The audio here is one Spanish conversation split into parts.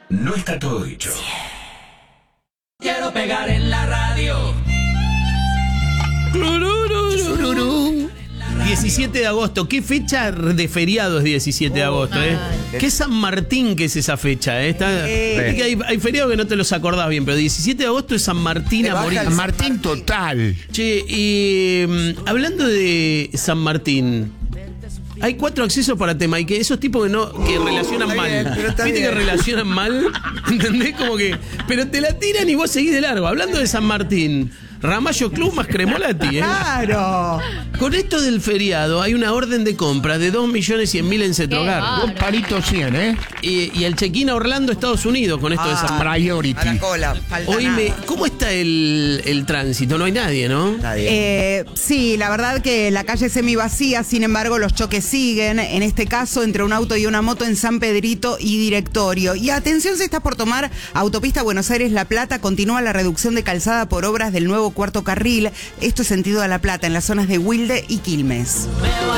no está todo dicho. Quiero pegar en la radio. 17 de agosto, ¿qué fecha de feriado es 17 de agosto? ¿Qué San Martín que es esa fecha? Es que hay feriados que no te los acordás bien, pero 17 de agosto es San Martín a morir. San Martín total. Che, y hablando de San Martín, hay 4 accesos para tema y que esos tipos que relacionan mal. ¿Viste que relacionan mal? ¿Entendés? Como que. Pero te la tiran y vos seguís de largo. Hablando de San Martín, Ramallo Club más Cremolati, ¿eh? ¡Claro! Con esto del feriado hay una orden de compra de 2.100.000 en Cetrogar. Un palito 100, ¿eh? Y el check-in a Orlando, Estados Unidos, con esto de San Martín. Priority. A la cola. Falta Oíme, nada. ¿cómo está el tránsito? No hay nadie, ¿no? Sí, la verdad que la calle es semivacía, sin embargo los choques siguen, en este caso entre un auto y una moto en San Pedrito y Directorio. Y atención, se está por tomar autopista Buenos Aires-La Plata, continúa la reducción de calzada por obras del nuevo cuarto carril, esto es sentido a La Plata, en las zonas de Wilde y Quilmes.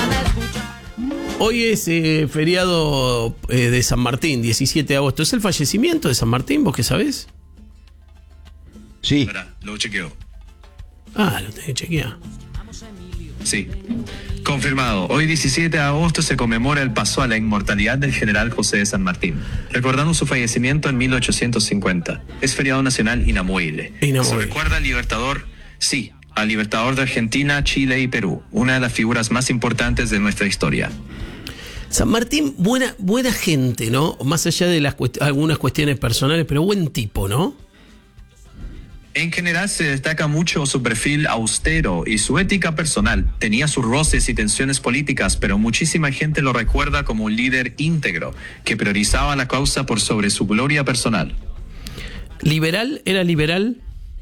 Hoy es feriado de San Martín, 17 de agosto. ¿Es el fallecimiento de San Martín, vos qué sabés? Sí. Espera, lo chequeo. Ah, lo tenés que chequear. Sí. Confirmado. Hoy 17 de agosto se conmemora el paso a la inmortalidad del general José de San Martín, recordando su fallecimiento en 1850. Es feriado nacional inamovible. Se recuerda al libertador, sí, al libertador de Argentina, Chile y Perú, una de las figuras más importantes de nuestra historia. San Martín, buena gente, ¿no? Más allá de algunas cuestiones personales, pero buen tipo, ¿no? En general se destaca mucho su perfil austero y su ética personal. Tenía sus roces y tensiones políticas, pero muchísima gente lo recuerda como un líder íntegro, que priorizaba la causa por sobre su gloria personal. ¿Liberal? ¿Era liberal?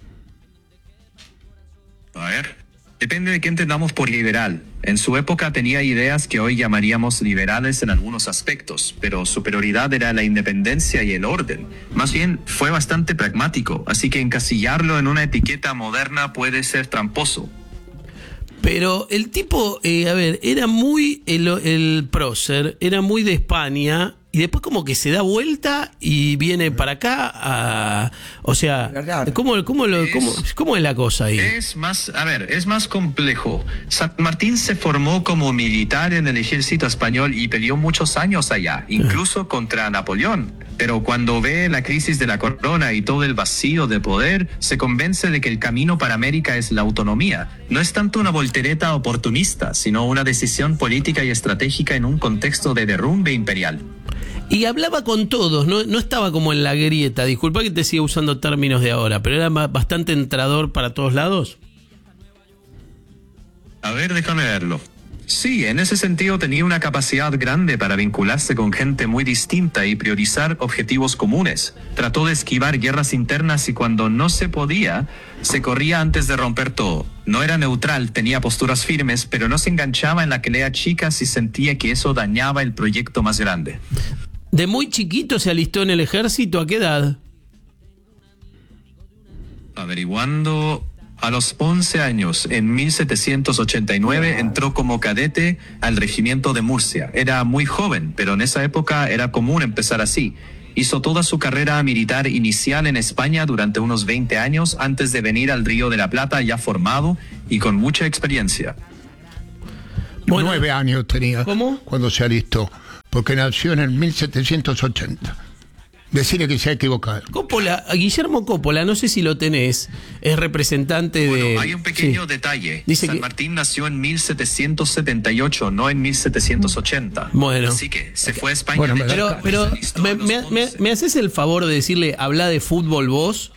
A ver, depende de qué entendamos por liberal. En su época tenía ideas que hoy llamaríamos liberales en algunos aspectos, pero su prioridad era la independencia y el orden. Más bien, fue bastante pragmático, así que encasillarlo en una etiqueta moderna puede ser tramposo. Pero el tipo, era muy el prócer, era muy de España, y después como que se da vuelta y viene para acá o sea, ¿cómo es la cosa ahí? Es más complejo. San Martín se formó como militar en el ejército español y peleó muchos años allá, incluso contra Napoleón. Pero cuando ve la crisis de la corona y todo el vacío de poder, se convence de que el camino para América es la autonomía. No es tanto una voltereta oportunista, sino una decisión política y estratégica en un contexto de derrumbe imperial. Y hablaba con todos, no estaba como en la grieta. Disculpa que te siga usando términos de ahora, pero era bastante entrador para todos lados. A ver, déjame verlo. Sí, en ese sentido tenía una capacidad grande para vincularse con gente muy distinta y priorizar objetivos comunes. Trató de esquivar guerras internas y cuando no se podía, se corría antes de romper todo. No era neutral, tenía posturas firmes, pero no se enganchaba en la pelea chica si sentía que eso dañaba el proyecto más grande. ¿De muy chiquito se alistó en el ejército? ¿A qué edad? Averiguando, a los 11 años, en 1789, entró como cadete al regimiento de Murcia. Era muy joven, pero en esa época era común empezar así. Hizo toda su carrera militar inicial en España durante unos 20 años antes de venir al Río de la Plata ya formado y con mucha experiencia. Bueno, 9 años tenía. ¿Cómo? Cuando se alistó. Porque nació en el 1780. Decirle que se ha equivocado. Coppola, Guillermo Coppola, no sé si lo tenés, es representante de... Bueno, hay un pequeño detalle. Dice San Martín nació en 1778, no en 1780. Bueno. Así que se fue a España. Bueno, Pero ¿me haces el favor de decirle, habla de fútbol vos?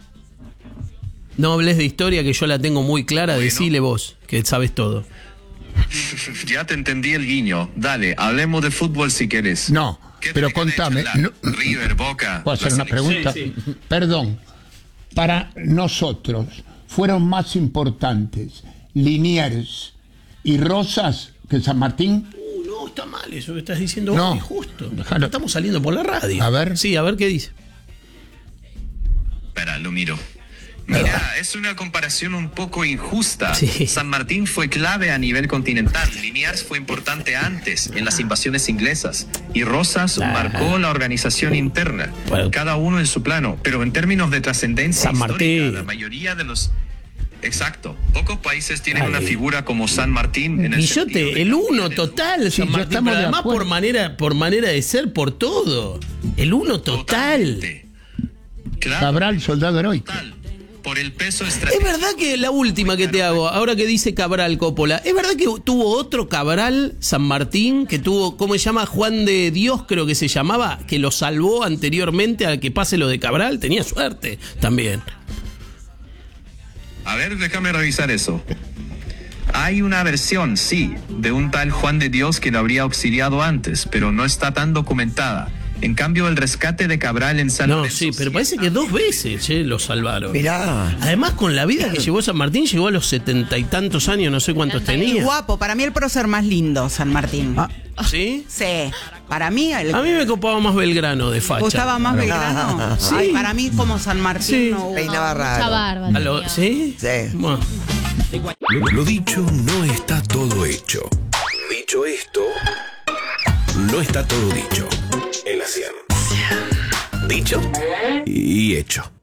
No hables de historia, que yo la tengo muy clara, Bueno. Decile vos, que sabes todo. Ya te entendí el guiño. Dale, hablemos de fútbol si querés. No, ¿Qué pero tenés que contame. hablar? No, River, Boca. ¿puedo hacer la una pregunta? Sí. Perdón. Para nosotros, ¿fueron más importantes Liniers y Rosas que San Martín? No, está mal eso que estás diciendo. No. Es injusto. Déjalo. Estamos saliendo por la radio. A ver. Sí, a ver qué dice. Espera, lo miro. Mira, es una comparación un poco injusta. Sí. San Martín fue clave a nivel continental. Liniers fue importante antes, en las invasiones inglesas. Y Rosas marcó la organización interna. Bueno. Cada uno en su plano. Pero en términos de trascendencia San histórica, Martín. la mayoría de los... Exacto. Pocos países tienen una figura como San Martín en el sentido de Guillote, el uno total, San ya Martín, estamos pero de además acuerdo. por manera de ser, por todo. El uno total. Totalmente. Claro, Cabral, soldado heroico. total. Por el peso Es estratégico. verdad que la última que te hago, ahora que dice Cabral Coppola, es verdad que tuvo otro Cabral, San Martín, que tuvo, ¿cómo se llama? Juan de Dios, creo que se llamaba, que lo salvó anteriormente a que pase lo de Cabral. Tenía suerte también. A ver, déjame revisar eso. Hay una versión, sí, de un tal Juan de Dios que lo habría auxiliado antes, pero no está tan documentada. En cambio, el rescate de Cabral en San No, Lorenzo sí, pero parece que 2 veces lo salvaron. Mirá. Además, con la vida que llevó San Martín, llegó a los 70 y tantos años, no sé cuántos tenía. Guapo, para mí el prócer más lindo, San Martín. ¿Sí? Sí, para mí el A mí me copaba más Belgrano de facha. gustaba más Belgrano. Sí. Ay, para mí como San Martín. Sí. No, Peinaba Mucha raro. barba. A lo- ¿Sí? Sí. Bueno. Lo dicho no está todo hecho. Dicho esto, no está todo dicho. En la 100. Dicho y hecho.